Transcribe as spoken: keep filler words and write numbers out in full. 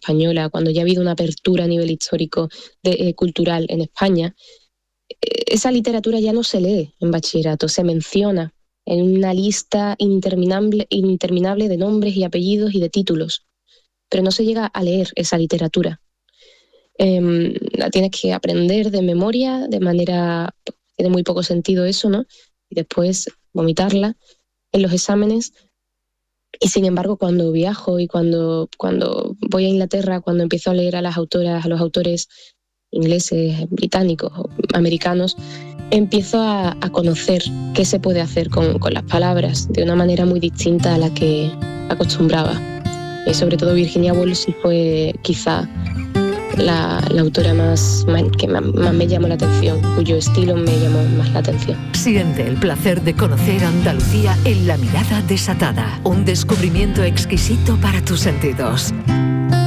española, cuando ya ha habido una apertura a nivel histórico de, eh, cultural en España, esa literatura ya no se lee en bachillerato, se menciona en una lista interminable, interminable de nombres y apellidos y de títulos, pero no se llega a leer esa literatura. Eh, la tienes que aprender de memoria, de manera, tiene muy poco sentido eso, ¿no? Y después vomitarla en los exámenes. Y sin embargo, cuando viajo y cuando, cuando voy a Inglaterra, cuando empiezo a leer a las autoras, a los autores ingleses, británicos o americanos, empiezo a, a conocer qué se puede hacer con, con las palabras de una manera muy distinta a la que acostumbraba. Y sobre todo Virginia Woolf sí fue quizá la, la autora más, más que más, más me llamó la atención, cuyo estilo me llamó más la atención. Siente el placer de conocer Andalucía en La mirada desatada, un descubrimiento exquisito para tus sentidos.